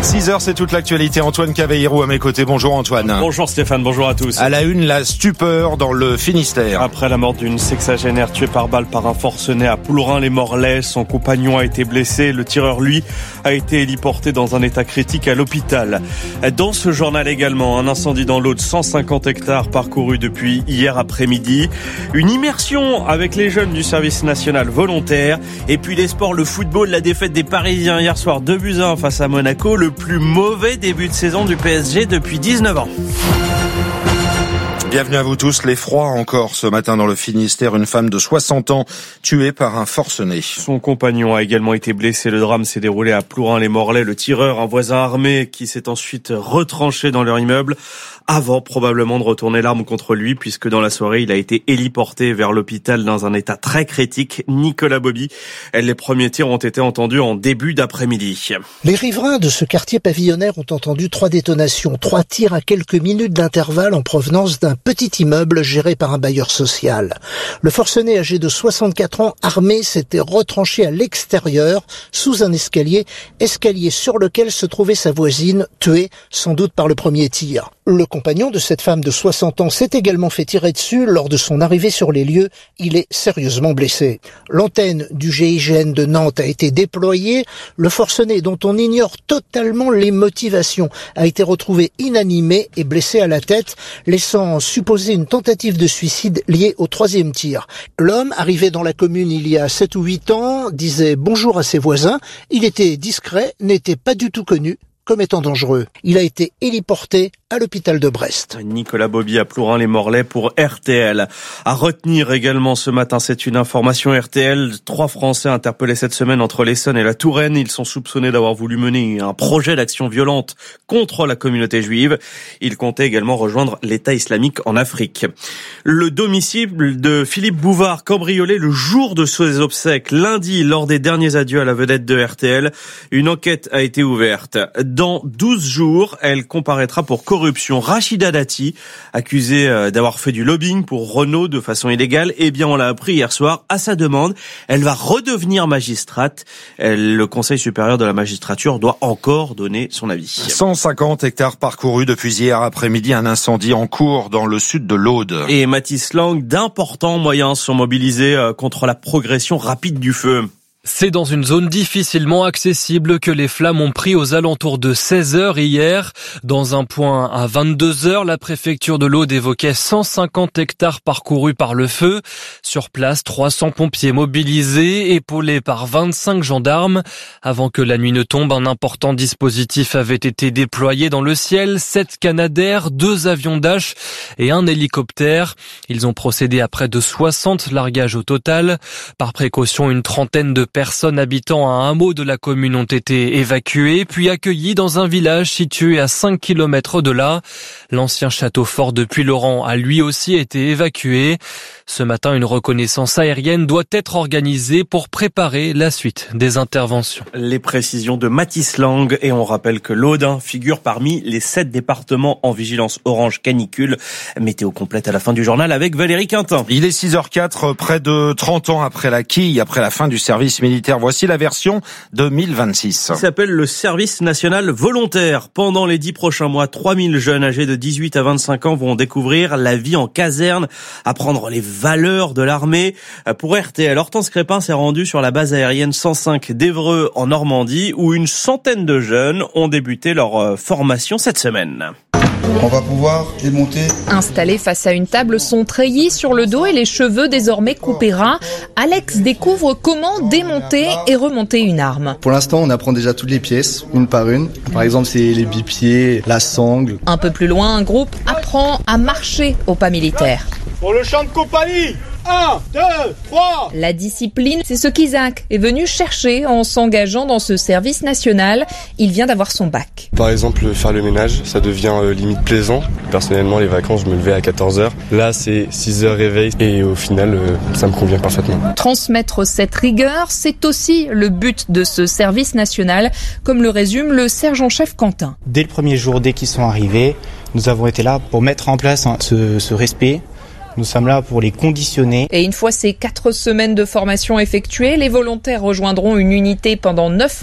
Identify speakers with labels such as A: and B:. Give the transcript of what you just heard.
A: 6h, c'est toute l'actualité. Antoine Cavallero à mes côtés. Bonjour Antoine.
B: Bonjour Stéphane, bonjour à tous.
A: À la une, la stupeur dans le Finistère.
B: Après la mort d'une sexagénaire tuée par balle par un forcené à Plourain-les-Morlaix, son compagnon a été blessé. Le tireur, lui, a été héliporté dans un état critique à l'hôpital. Dans ce journal également, un incendie dans l'Aude, 150 hectares parcourus depuis hier après-midi. Une immersion avec les jeunes du service national volontaire. Et puis les sports, le football, la défaite des Parisiens hier soir 2-1 face à Monaco. Le plus mauvais début de saison du PSG depuis 19 ans.
A: Bienvenue à vous tous. L'effroi encore ce matin dans le Finistère. Une femme de 60 ans tuée par un forcené.
B: Son compagnon a également été blessé. Le drame s'est déroulé à Plourain-les-Morlaix. Le tireur, un voisin armé qui s'est ensuite retranché dans leur immeuble avant probablement de retourner l'arme contre lui, puisque dans la soirée, il a été héliporté vers l'hôpital dans un état très critique. Nicolas Bobby. Les premiers tirs ont été entendus en début d'après-midi.
C: Les riverains de ce quartier pavillonnaire ont entendu 3 détonations, 3 tirs à quelques minutes d'intervalle en provenance d'un petit immeuble géré par un bailleur social. Le forcené âgé de 64 ans, armé, s'était retranché à l'extérieur, sous un escalier sur lequel se trouvait sa voisine, tuée sans doute par le premier tir. Le compagnon de cette femme de 60 ans s'est également fait tirer dessus lors de son arrivée sur les lieux. Il est sérieusement blessé. L'antenne du GIGN de Nantes a été déployée. Le forcené, dont on ignore totalement les motivations, a été retrouvé inanimé et blessé à la tête, laissant supposer une tentative de suicide liée au 3e tir. L'homme, arrivé dans la commune il y a 7 ou 8 ans, disait bonjour à ses voisins. Il était discret, n'était pas du tout connu comme étant dangereux. Il a été héliporté à l'hôpital de Brest.
B: Nicolas Bobby à Plourain-les-Morlaix pour RTL. À retenir également ce matin, c'est une information RTL. 3 Français interpellés cette semaine entre l'Essonne et la Touraine. Ils sont soupçonnés d'avoir voulu mener un projet d'action violente contre la communauté juive. Ils comptaient également rejoindre l'État islamique en Afrique. Le domicile de Philippe Bouvard, cambriolé le jour de ses obsèques, lundi, lors des derniers adieux à la vedette de RTL. Une enquête a été ouverte. Dans 12 jours, elle comparaîtra pour corruption. Rachida Dati, accusée d'avoir fait du lobbying pour Renault de façon illégale, eh bien on l'a appris hier soir à sa demande. Elle va redevenir magistrate. Le Conseil supérieur de la magistrature doit encore donner son avis.
A: 150 hectares parcourus depuis hier après-midi, un incendie en cours dans le sud de l'Aude.
B: Et Mathis Lang, d'importants moyens sont mobilisés contre la progression rapide du feu.
D: C'est dans une zone difficilement accessible que les flammes ont pris aux alentours de 16h hier. Dans un point à 22h, la préfecture de l'Aude évoquait 150 hectares parcourus par le feu. Sur place, 300 pompiers mobilisés, épaulés par 25 gendarmes. Avant que la nuit ne tombe, un important dispositif avait été déployé dans le ciel. 7 Canadair, 2 avions Dash et un hélicoptère. Ils ont procédé à près de 60 largages au total. Par précaution, une trentaine de personnes habitant à un hameau de la commune ont été évacuées, puis accueillies dans un village situé à 5 km de là. L'ancien château fort de Puylaurens a lui aussi été évacué. Ce matin, une reconnaissance aérienne doit être organisée pour préparer la suite des interventions.
B: Les précisions de Mathis Lang, et on rappelle que l'Aude figure parmi les 7 départements en vigilance orange canicule. Météo complète à la fin du journal avec Valérie Quintin.
A: Il est 6h04, près de 30 ans après la quille, après la fin du service militaire. Voici la version 2026.
B: Il s'appelle le service national volontaire. Pendant les 10 prochains mois, 3000 jeunes âgés de 18 à 25 ans vont découvrir la vie en caserne, apprendre les valeurs de l'armée. Pour RTL, Hortense Crépin s'est rendue sur la base aérienne 105 d'Évreux en Normandie, où une centaine de jeunes ont débuté leur formation cette semaine.
E: On va pouvoir démonter.
F: Installé face à une table, son treillis sur le dos et les cheveux désormais coupés ras, Alex découvre comment démonter et remonter une arme.
E: Pour l'instant, on apprend déjà toutes les pièces, une par une. Par exemple, c'est les bipieds, la sangle.
F: Un peu plus loin, un groupe apprend à marcher au pas militaire.
G: Pour le champ de compagnie, 1, 2, 3.
F: La discipline, c'est ce qu'Isaac est venu chercher en s'engageant dans ce service national. Il vient d'avoir son bac.
H: Par exemple, faire le ménage, ça devient limite plaisant. Personnellement, les vacances, je me levais à 14h. Là, c'est 6h réveil et au final, ça me convient parfaitement.
F: Transmettre cette rigueur, c'est aussi le but de ce service national, comme le résume le sergent-chef Quentin.
I: Dès le premier jour, dès qu'ils sont arrivés, nous avons été là pour mettre en place ce respect. Nous sommes là pour les conditionner.
F: Et une fois ces 4 semaines de formation effectuées, les volontaires rejoindront une unité pendant 9